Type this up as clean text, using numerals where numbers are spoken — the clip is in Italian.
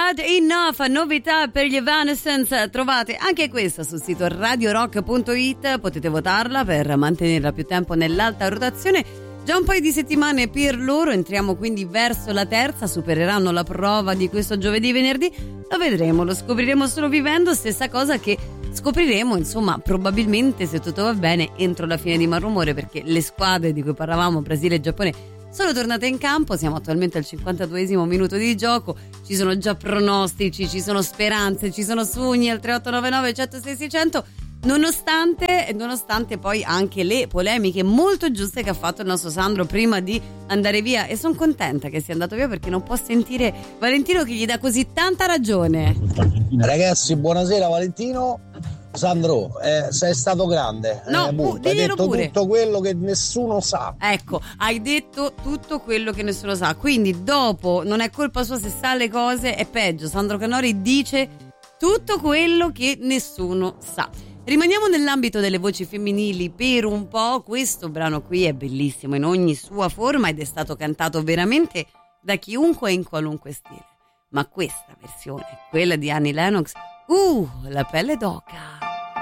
Not Enough, novità per gli Evanescence. Trovate anche questa sul sito radiorock.it, potete votarla per mantenerla più tempo nell'alta rotazione. Già un paio di settimane per loro, entriamo quindi verso la terza, supereranno la prova di questo giovedì venerdì, lo vedremo, lo scopriremo solo vivendo, stessa cosa che scopriremo, insomma, probabilmente, se tutto va bene, entro la fine di Malrumore, perché le squadre di cui parlavamo, Brasile e Giappone, sono tornate in campo. Siamo attualmente al 52esimo minuto di gioco, ci sono già pronostici, ci sono speranze, ci sono sogni al 3899 106 600, nonostante poi anche le polemiche molto giuste che ha fatto il nostro Sandro prima di andare via, e sono contenta che sia andato via perché non può sentire Valentino che gli dà così tanta ragione. Ragazzi, buonasera Valentino. Sandro, sei stato grande. No, hai detto pure tutto quello che nessuno sa. Ecco, hai detto tutto quello che nessuno sa, quindi dopo non è colpa sua se sa le cose, è peggio. Sandro Canori dice tutto quello che nessuno sa. Rimaniamo nell'ambito delle voci femminili per un po'. Questo brano qui è bellissimo in ogni sua forma ed è stato cantato veramente da chiunque e in qualunque stile, ma questa versione, quella di Annie Lennox, la pelle d'oca.